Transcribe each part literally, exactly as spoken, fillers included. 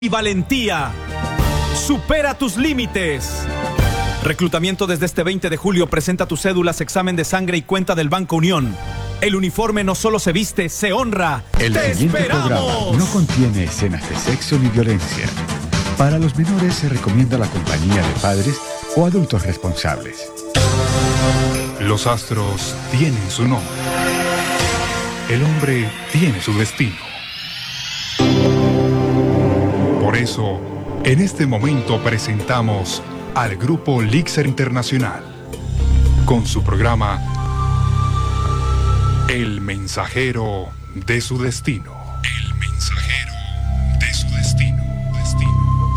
y valentía. Supera tus límites. Reclutamiento desde este veinte de julio. Presenta tus cédulas, examen de sangre y cuenta del Banco Unión. El uniforme no solo se viste, se honra. El ¡Te siguiente esperamos! programa no contiene escenas de sexo ni violencia. Para los menores se recomienda la compañía de padres o adultos responsables. Los astros tienen su nombre. El hombre tiene su destino. Por eso, en este momento presentamos al grupo Lixer Internacional con su programa El mensajero de su destino. El mensajero de su destino. destino.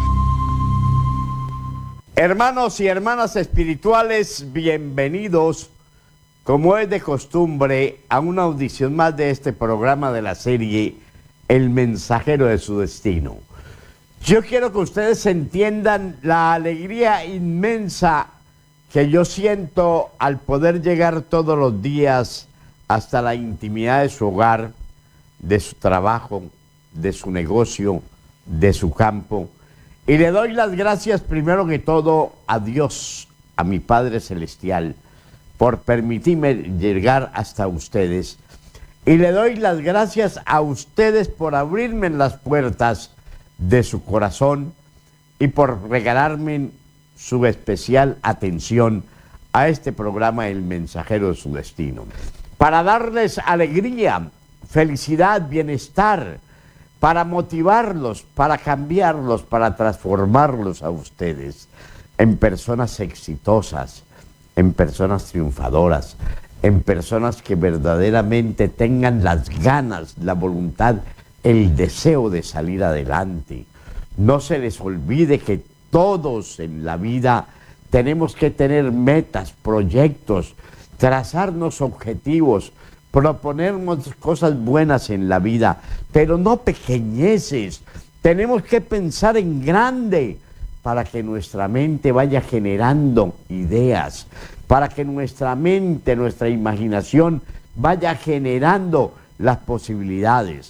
Hermanos y hermanas espirituales, bienvenidos, como es de costumbre, a una audición más de este programa de la serie El mensajero de su destino. Yo quiero que ustedes entiendan la alegría inmensa que yo siento al poder llegar todos los días hasta la intimidad de su hogar, de su trabajo, de su negocio, de su campo. Y le doy las gracias primero que todo a Dios, a mi Padre Celestial, por permitirme llegar hasta ustedes. Y le doy las gracias a ustedes por abrirme las puertas de su corazón y por regalarme su especial atención a este programa El mensajero de su destino, para darles alegría, felicidad, bienestar, para motivarlos, para cambiarlos, para transformarlos a ustedes en personas exitosas, en personas triunfadoras, en personas que verdaderamente tengan las ganas, la voluntad, el deseo de salir adelante. No se les olvide que todos en la vida tenemos que tener metas, proyectos, trazarnos objetivos, proponernos cosas buenas en la vida, pero no pequeñeces. Tenemos que pensar en grande para que nuestra mente vaya generando ideas, para que nuestra mente, nuestra imaginación vaya generando las posibilidades.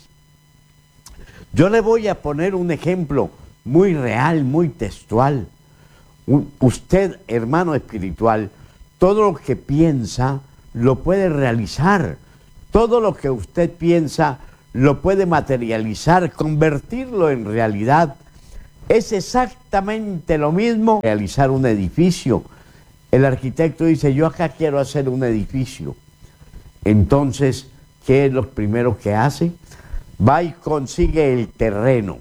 Yo le voy a poner un ejemplo muy real, muy textual. U- usted, hermano espiritual, todo lo que piensa lo puede realizar. Todo lo que usted piensa lo puede materializar, convertirlo en realidad. Es exactamente lo mismo realizar un edificio. El arquitecto dice, yo acá quiero hacer un edificio. Entonces, ¿qué es lo primero que hace? Va y consigue el terreno.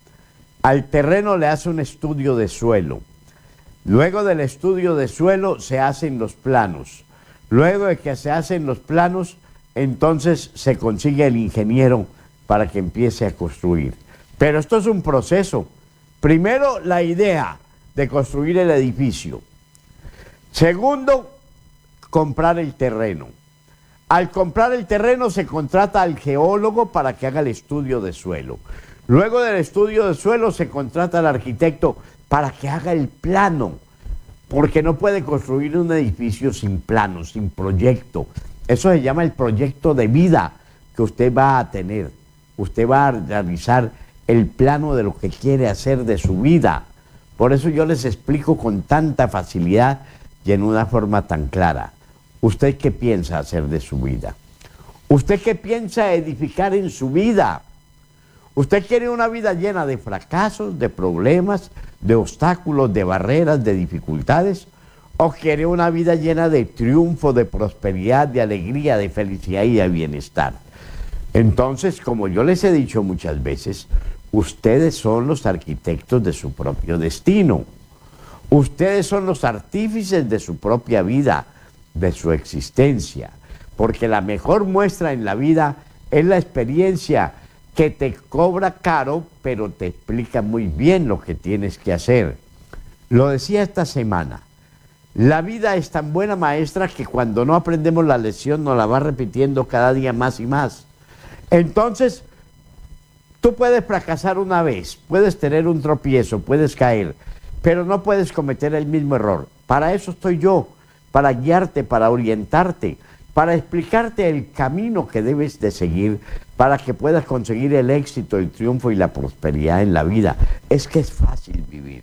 Al terreno le hace un estudio de suelo. Luego del estudio de suelo se hacen los planos. Luego de que se hacen los planos, entonces se consigue el ingeniero para que empiece a construir. Pero esto es un proceso. Primero, la idea de construir el edificio. Segundo, comprar el terreno. Al comprar el terreno se contrata al geólogo para que haga el estudio de suelo. Luego del estudio de suelo se contrata al arquitecto para que haga el plano, porque no puede construir un edificio sin plano, sin proyecto. Eso se llama el proyecto de vida que usted va a tener. Usted va a realizar el plano de lo que quiere hacer de su vida. Por eso yo les explico con tanta facilidad y en una forma tan clara. ¿Usted qué piensa hacer de su vida? ¿Usted qué piensa edificar en su vida? ¿Usted quiere una vida llena de fracasos, de problemas, de obstáculos, de barreras, de dificultades? ¿O quiere una vida llena de triunfo, de prosperidad, de alegría, de felicidad y de bienestar? Entonces, como yo les he dicho muchas veces, ustedes son los arquitectos de su propio destino. Ustedes son los artífices de su propia vida, de su existencia, porque la mejor muestra en la vida es la experiencia que te cobra caro, pero te explica muy bien lo que tienes que hacer. Lo decía esta semana, la vida es tan buena maestra que cuando no aprendemos la lección nos la va repitiendo cada día más y más. Entonces, tú puedes fracasar una vez, puedes tener un tropiezo, puedes caer, pero no puedes cometer el mismo error. Para eso estoy yo, para guiarte, para orientarte, para explicarte el camino que debes de seguir para que puedas conseguir el éxito, el triunfo y la prosperidad en la vida. Es que es fácil vivir.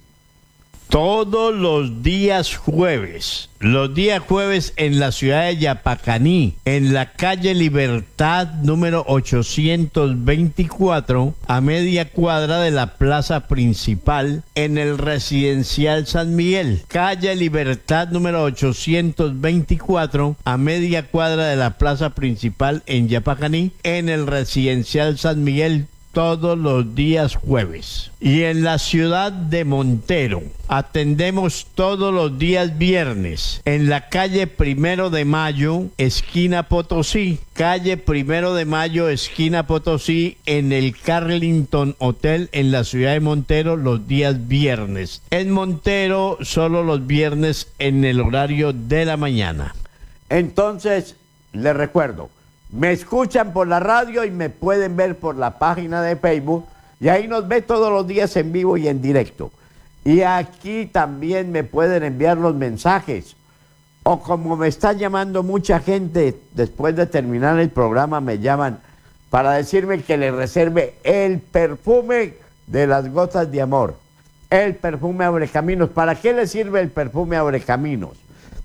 Todos los días jueves, los días jueves en la ciudad de Yapacaní, en la calle Libertad número ochocientos veinticuatro, a media cuadra de la plaza principal, en el residencial San Miguel. Calle Libertad número ochocientos veinticuatro, a media cuadra de la plaza principal en Yapacaní, en el residencial San Miguel, todos los días jueves. Y en la ciudad de Montero atendemos todos los días viernes en la calle Primero de Mayo, esquina Potosí, calle Primero de Mayo, esquina Potosí, en el Carlington Hotel en la ciudad de Montero, los días viernes. En Montero solo los viernes en el horario de la mañana. Entonces, les recuerdo, me escuchan por la radio y me pueden ver por la página de Facebook, y ahí nos ve todos los días en vivo y en directo. Y aquí también me pueden enviar los mensajes, o como me está llamando mucha gente después de terminar el programa, me llaman para decirme que les reserve el perfume de las gotas de amor, el perfume Abrecaminos. ¿Para qué le sirve el perfume Abrecaminos?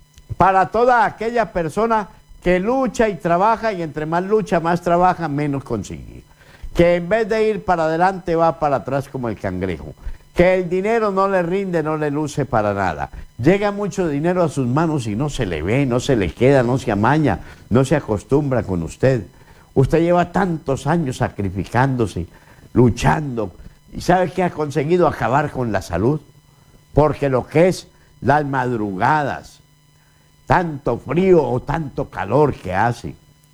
Para toda aquella persona que lucha y trabaja, y entre más lucha, más trabaja, menos consigue. Que en vez de ir para adelante, va para atrás como el cangrejo. Que el dinero no le rinde, no le luce para nada. Llega mucho dinero a sus manos y no se le ve, no se le queda, no se amaña, no se acostumbra con usted. Usted lleva tantos años sacrificándose, luchando, y ¿sabe qué ha conseguido? Acabar con la salud. Porque lo que es las madrugadas, tanto frío o tanto calor que hace.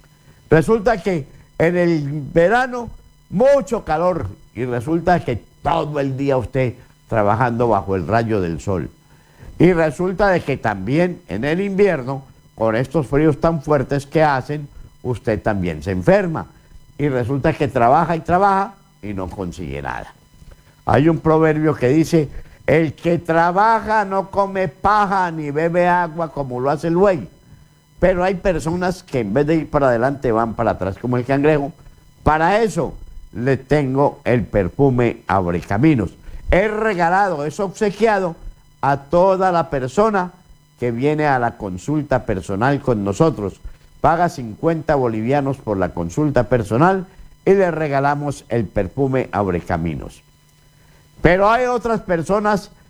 Resulta que en el verano mucho calor, y resulta que todo el día usted trabajando bajo el rayo del sol. Y resulta de que también en el invierno, con estos fríos tan fuertes que hacen, usted también se enferma. Y resulta que trabaja y trabaja y no consigue nada. Hay un proverbio que dice: el que trabaja no come paja ni bebe agua como lo hace el buey. Pero hay personas que en vez de ir para adelante van para atrás como el cangrejo. Para eso le tengo el perfume Abrecaminos. Es regalado, es obsequiado a toda la persona que viene a la consulta personal con nosotros. Paga cincuenta bolivianos por la consulta personal y le regalamos el perfume Abrecaminos. Pero hay otras personas